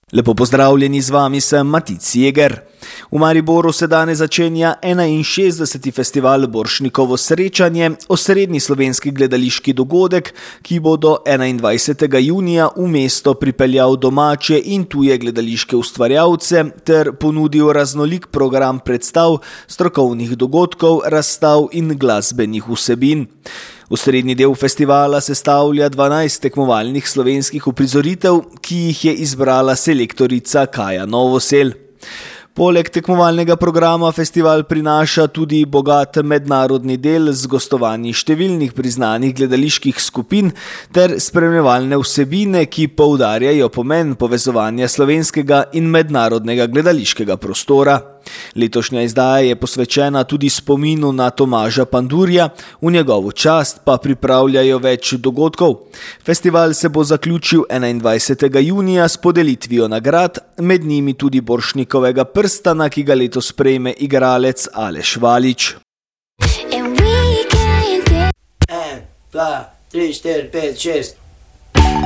Lepo pozdravljeni, z vami sem Matic Jeger. V Mariboru se danes začenja 61. festival Borštnikovo srečanje, osrednji slovenski gledališki dogodek, ki bo do 21. junija v mesto pripeljal domače in tuje gledališke ustvarjalce ter ponudil raznolik program predstav, strokovnih dogodkov, razstav in glasbenih vsebin. Osrednji del festivala sestavlja 12 tekmovalnih slovenskih uprizoritev, ki jih je izbrala selektorica Kaja Novosel. Poleg tekmovalnega programa festival prinaša tudi bogat mednarodni del z gostovanji številnih priznanih gledaliških skupin ter spremljevalne vsebine, ki poudarjajo pomen povezovanja slovenskega in mednarodnega gledališkega prostora. Letošnja izdaja je posvečena tudi spominu na Tomaža Pandurja, v njegovo čast pa pripravljajo več dogodkov. Festival se bo zaključil 21. junija s podelitvijo nagrad, med njimi tudi Borštnikovega prstana, ki ga letos prejme igralec Aleš Valič. 1, 2, 3, 4, 5, 6